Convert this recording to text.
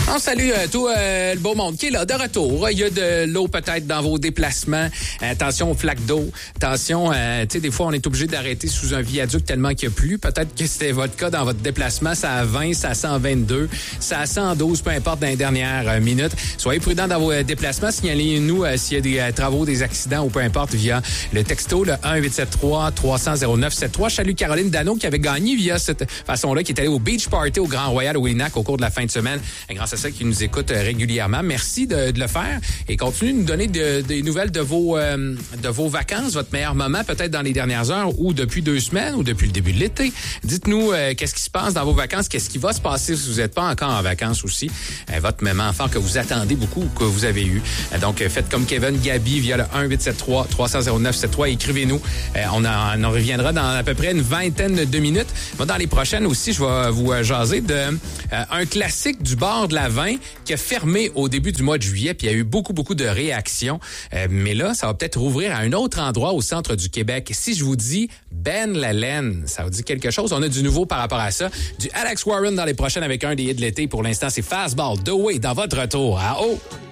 On salue tout le beau monde qui est là, de retour. Il y a de l'eau peut-être dans vos déplacements. Attention aux flaques d'eau. Attention, tu sais, des fois, on est obligé d'arrêter sous un viaduc tellement qu'il y a plu. Peut-être que c'était votre cas dans votre déplacement. Ça a 20, ça a 122, ça a 112, peu importe, dans les dernières minutes. Soyez prudents dans vos déplacements. Signalez-nous s'il y a des travaux, des accidents ou peu importe via le texto, le 1-873-300-0973. Je salue Caroline Dano qui avait gagné via cette façon-là, qui est allée au Beach Party au Grand Royal au Wilnac au cours de la fin de semaine. Grâce à ça, qui nous écoute régulièrement. Merci de le faire et continuez de nous donner des nouvelles de vos vacances, votre meilleur moment, peut-être dans les dernières heures ou depuis 2 semaines ou depuis le début de l'été. Dites-nous qu'est-ce qui se passe dans vos vacances, qu'est-ce qui va se passer si vous n'êtes pas encore en vacances aussi. Votre moment fort que vous attendez beaucoup ou que vous avez eu. Donc, faites comme Kevin Gabi via le 1-873-300-0973. Écrivez-nous. On en reviendra dans à peu près une vingtaine de minutes. Moi, dans les prochaines aussi, je vais vous jaser de un classique du bord de la 20 qui a fermé au début du mois de juillet, puis il y a eu beaucoup de réactions. Mais là, ça va peut-être rouvrir à un autre endroit au centre du Québec. Si je vous dis Ben la Laine, ça vous dit quelque chose? On a du nouveau par rapport à ça. Du Alex Warren dans les prochaines avec un des hits de l'été. Pour l'instant, c'est Fastball, The Way, dans votre retour à O.